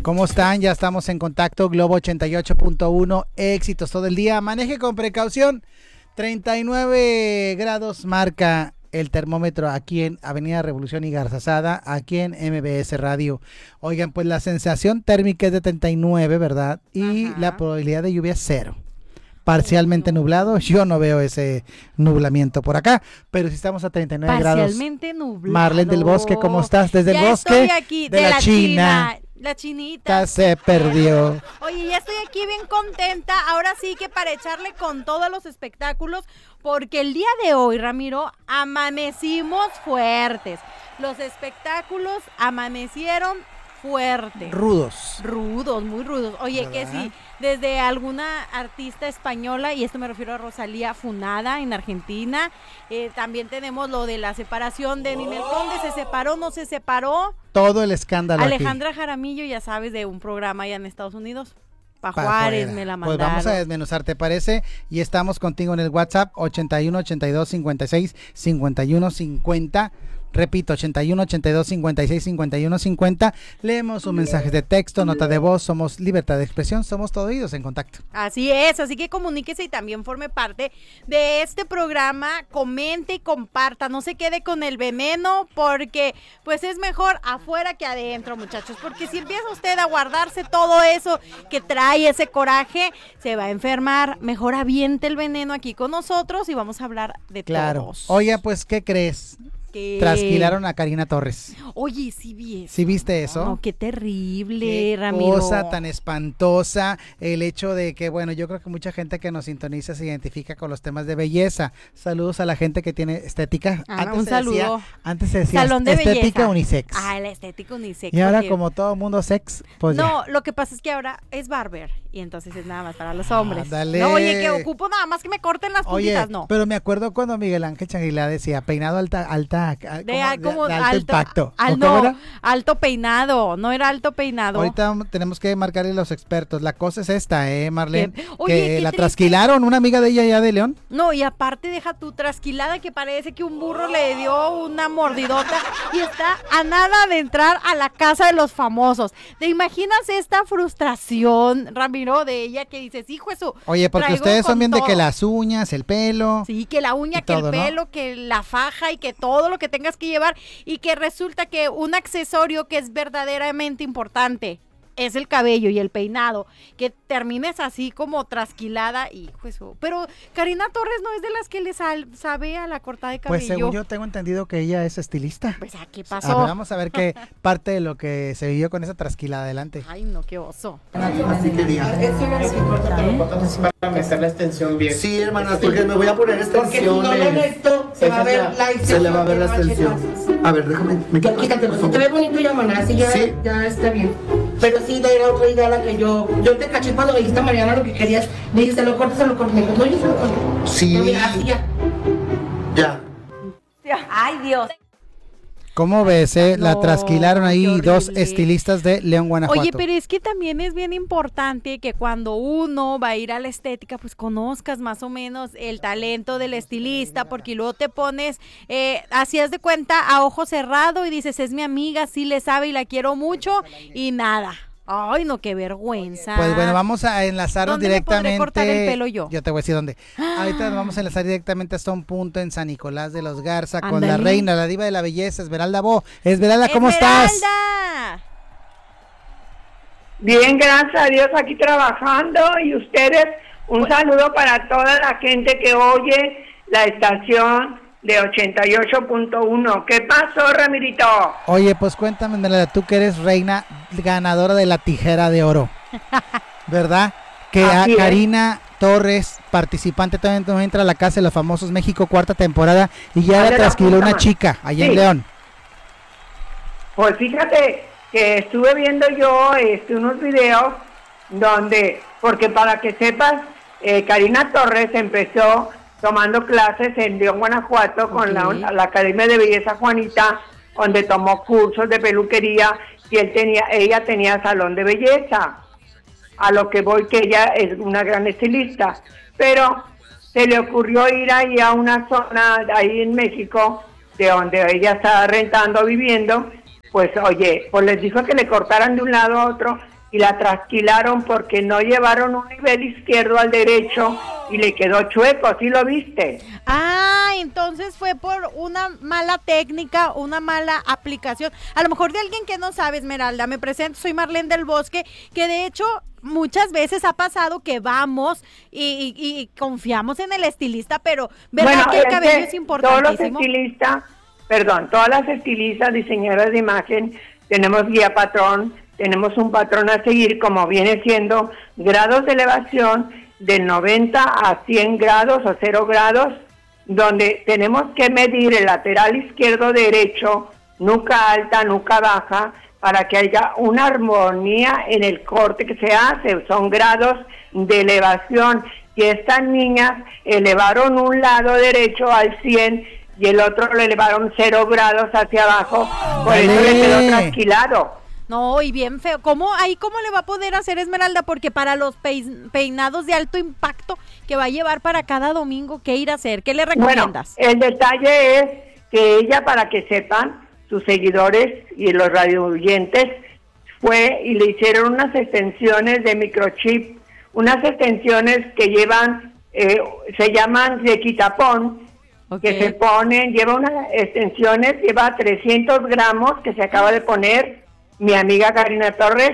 ¿Cómo están? Ya estamos en contacto. Globo 88.1, éxitos todo el día. Maneje con precaución. 39 grados marca el termómetro aquí en Avenida Revolución y Garzazada, aquí en MBS Radio. Oigan, pues la sensación térmica es de 39, ¿verdad? Y la probabilidad de lluvia es 0. Parcialmente nublado, yo no veo ese nublamiento por acá, pero si estamos a 39 grados. Parcialmente nublado. Marlene del Bosque, ¿cómo estás? Desde el bosque estoy aquí, de la China. La chinita se perdió. Oye, ya estoy aquí bien contenta. Ahora sí que para echarle con todos los espectáculos, porque el día de hoy, Ramiro, amanecimos fuertes. Los espectáculos amanecieron fuertes. Rudos, muy rudos. Oye, ¿verdad? Que sí, desde alguna artista española, y esto me refiero a Rosalía, funada en Argentina. También tenemos lo de la separación de Ninel Conde. ¿Se separó, no se separó? Todo el escándalo Alejandra aquí. Jaramillo, ya sabes, de un programa allá en Estados Unidos. Pa' Juárez me la mandaron. Pues vamos a desmenuzar, ¿te parece? Y estamos contigo en el WhatsApp 81 82 56 51 50. Repito, 81 82 56 51 50. Leemos sus mensajes de texto, nota de voz. Somos libertad de expresión, somos todo oídos en contacto. Así es, así que comuníquese y también forme parte de este programa. Comente y comparta, no se quede con el veneno, porque pues es mejor afuera que adentro, muchachos, porque si empieza usted a guardarse todo eso que trae ese coraje, se va a enfermar. Mejor aviente el veneno aquí con nosotros y vamos a hablar de todos. Oye, pues, ¿qué crees? Trasquilaron a Karina Torres. Oye, sí vi eso. ¿Sí viste eso? No, qué terrible, qué Ramiro. Cosa tan espantosa. El hecho de que, bueno, yo creo que mucha gente que nos sintoniza se identifica con los temas de belleza. Saludos a la gente que tiene estética. Un saludo. Antes se decía Salón de estética belleza. Unisex. La estética unisex. Y ahora como todo mundo sex, pues no, ya. Lo que pasa es que ahora es barber y entonces es nada más para los hombres. Dale. No, oye, que ocupo nada más que me corten las puntitas, no. Pero me acuerdo cuando Miguel Ángel Changuilá decía peinado alto impacto. Alto peinado, no era alto peinado. Ahorita tenemos que marcarle a los expertos. La cosa es esta, Marlene, Oye, que la trasquilaron, una amiga de ella ya de León. No, y aparte deja tu trasquilada, que parece que un burro le dio una mordidota y está a nada de entrar a la casa de los famosos. ¿Te imaginas esta frustración, Ramiro, de ella que dices, hijo eso? Oye, porque ustedes son bien todo. De que las uñas, el pelo. Sí, que la uña, que todo, el pelo, ¿no? Que la faja y que todo lo que tengas que llevar, y que resulta que un accesorio que es verdaderamente importante es el cabello y el peinado, que termines así como trasquilada, hijo eso. Pero Karina Torres no es de las que le sabe a la cortada de cabello. Pues según yo tengo entendido que ella es estilista. Pues ¿qué pasó? Vamos a ver qué parte de lo que se vivió con esa trasquilada. Adelante. Ay, no, qué oso. Así que diga. Para meter la extensión bien. Sí, hermana, porque me voy a poner extensiones. Porque si no lo meto, se va a ver la extensión. Se le va a ver la extensión. A ver, déjame. Quítate, se ve bonito ya, hermana, así ya, ¿sí? Ya está bien. Pero sí, era otra idea la que yo te caché cuando me dijiste a Mariana lo que querías. Me dijiste, lo cortas, no, yo se lo corto. Sí. No, mira, así ya. Ya. Ay, Dios. ¿Cómo ves, la trasquilaron ahí dos estilistas de León, Guanajuato? Oye, pero es que también es bien importante que cuando uno va a ir a la estética, pues conozcas más o menos el talento del estilista, porque luego te pones, hacías de cuenta a ojo cerrado y dices, es mi amiga, sí le sabe y la quiero mucho, y nada. Ay, no, qué vergüenza. Pues bueno, vamos a enlazarnos directamente. ¿Dónde me podré cortar el pelo yo? Yo te voy a decir dónde. Ahorita nos vamos a enlazar directamente hasta un punto en San Nicolás de los Garza. Andale. Con la reina, la diva de la belleza, Esmeralda Bo. Esmeralda, ¿cómo estás? Bien, gracias a Dios, aquí trabajando. Y ustedes, un saludo para toda la gente que oye la estación de 88.1. ¿Qué pasó, Ramirito? Oye, pues cuéntame, Esmeralda, tú que eres reina ganadora de la tijera de oro, ¿verdad? Que a Karina Torres, participante, también entra a la Casa de los Famosos México, 4ª temporada, y ya la trasquiló una chica allá en León. Pues fíjate que estuve viendo yo unos videos donde, porque para que sepas, Karina Torres empezó tomando clases en León, Guanajuato, con la Academia de Belleza Juanita, donde tomó cursos de peluquería, y ella tenía salón de belleza. A lo que voy, que ella es una gran estilista, pero se le ocurrió ir ahí a una zona ahí en México, de donde ella estaba rentando, viviendo, pues oye, pues les dijo que le cortaran de un lado a otro y la trasquilaron porque no llevaron un nivel izquierdo al derecho y le quedó chueco, ¿sí lo viste? Ah, entonces fue por una mala técnica, una mala aplicación. A lo mejor de alguien que no sabe, Esmeralda. Me presento, soy Marlene del Bosque, que de hecho muchas veces ha pasado que vamos y confiamos en el estilista, pero ¿verdad que el cabello es importantísimo? Todas las estilistas, diseñadoras de imagen, tenemos guía patrón, tenemos un patrón a seguir, como viene siendo grados de elevación de 90 a 100 grados o 0 grados, donde tenemos que medir el lateral izquierdo derecho, nuca alta, nuca baja, para que haya una armonía en el corte que se hace. Son grados de elevación. Y estas niñas elevaron un lado derecho al 100 y el otro lo elevaron 0 grados hacia abajo, por eso le quedó trasquilado. No, y bien feo. ¿Cómo le va a poder hacer, Esmeralda? Porque para los peinados de alto impacto que va a llevar para cada domingo, ¿qué ir a hacer? ¿Qué le recomiendas? Bueno, el detalle es que ella, para que sepan, sus seguidores y los radioyentes, fue y le hicieron unas extensiones de microchip, unas extensiones que llevan, se llaman de quitapón, que se ponen, lleva unas extensiones, lleva 300 gramos que se acaba de poner mi amiga Karina Torres,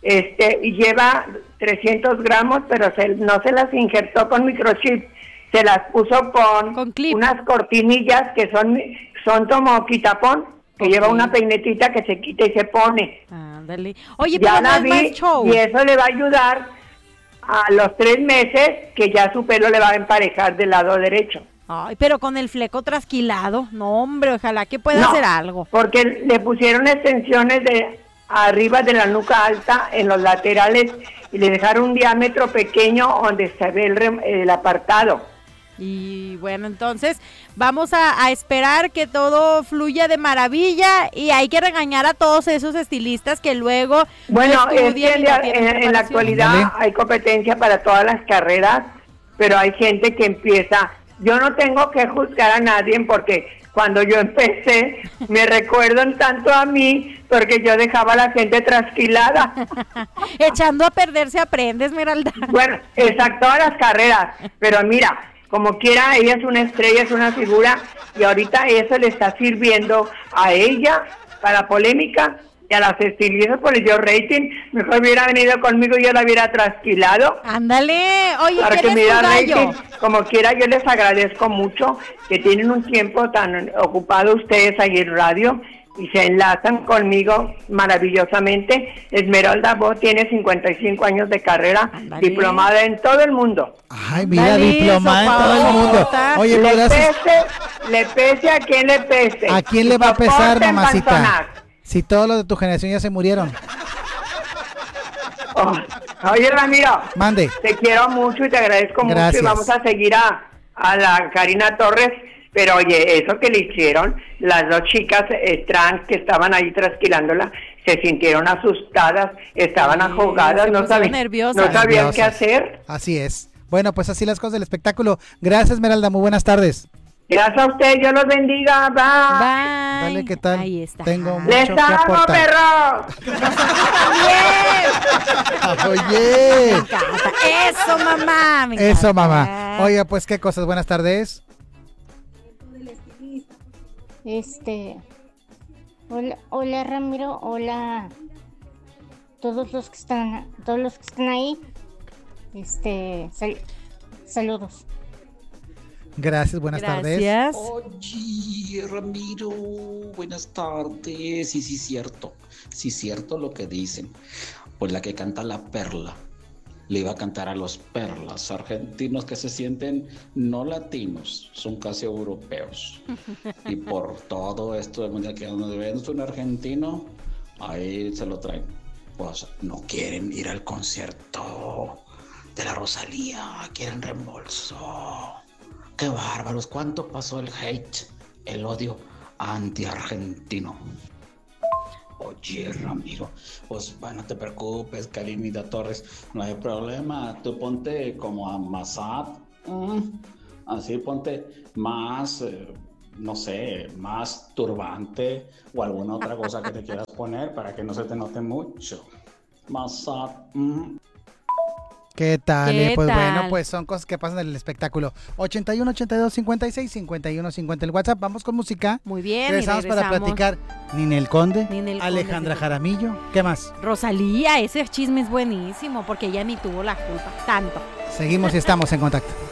y lleva 300 gramos, pero no se las injertó con microchip, se las puso con unas cortinillas que son como quitapón, que lleva una peinetita que se quita y se pone. Ándale. Oye, ya pero la no es vi, más show. y eso le va a ayudar a los 3 meses que ya su pelo le va a emparejar del lado derecho. Ay, pero con el fleco trasquilado, no hombre, ojalá que pueda hacer algo. Porque le pusieron extensiones de arriba de la nuca alta en los laterales y le dejaron un diámetro pequeño donde se ve el apartado. Y bueno, entonces vamos a esperar que todo fluya de maravilla y hay que regañar a todos esos estilistas que luego bueno, es que en la actualidad hay competencia para todas las carreras, pero hay gente que empieza. Yo no tengo que juzgar a nadie porque cuando yo empecé me recuerdan tanto a mí porque yo dejaba a la gente trasquilada. Echando a perder se aprende, Esmeralda. Bueno, exacto, todas las carreras, pero mira, como quiera, ella es una estrella, es una figura, y ahorita eso le está sirviendo a ella para polémica y a las estilistas por el dio rating. Mejor hubiera venido conmigo y yo la hubiera trasquilado. Ándale, oye, para que me diera rating. Como quiera, yo les agradezco mucho que tienen un tiempo tan ocupado ustedes ahí en radio y se enlazan conmigo maravillosamente. Esmeralda, vos tienes 55 años de carrera, diplomada en todo el mundo. Ay, mira, diplomada en todo el mundo. Oye, le pese a quien le pese. ¿A quién le va a pesar, mamacita? Si todos los de tu generación ya se murieron. Oye, Ramiro. Mande. Te quiero mucho y te agradezco mucho y vamos a seguir a la Karina Torres. Pero oye, eso que le hicieron, las dos chicas trans que estaban ahí trasquilándola, se sintieron asustadas, estaban ahogadas, no sabían qué hacer. Así es. Bueno, pues así las cosas del espectáculo. Gracias, Esmeralda, muy buenas tardes. Gracias a usted, Dios los bendiga, bye. Dale, ¿qué tal? Ahí está. Tengo mucho ¡Les que amo, aportar. perro! Oye. Me encanta. Eso, mamá. Me Eso, encanta. mamá. Oye, pues qué cosas. Buenas tardes. Hola Ramiro, hola todos los que están ahí. Saludos. Gracias, buenas tardes. Oye, Ramiro, buenas tardes. Sí, cierto lo que dicen. Pues la que canta la perla le iba a cantar a los perlas argentinos que se sienten no latinos, son casi europeos. Y por todo esto del mundial que donde ven un argentino, ahí se lo traen. Pues no quieren ir al concierto de la Rosalía, quieren reembolso. ¡Qué bárbaros! ¿Cuánto pasó el hate, el odio anti-argentino? Oye, Ramiro, pues bueno, no te preocupes, Karinita Torres, no hay problema. Tú ponte como a Massad, así ponte más no sé, más turbante o alguna otra cosa que te quieras poner para que no se te note mucho. ¿Qué tal? ¿Qué Pues tal? bueno, pues son cosas que pasan en el espectáculo. 81 82 56 51 50 el WhatsApp. Vamos con música. Muy bien, Regresamos y para regresamos. platicar Ninel Conde, Ninel Conde, Alejandra sí. Jaramillo. ¿Qué más? Rosalía, ese chisme es buenísimo porque ella ni tuvo la culpa, tanto. Seguimos y estamos en contacto.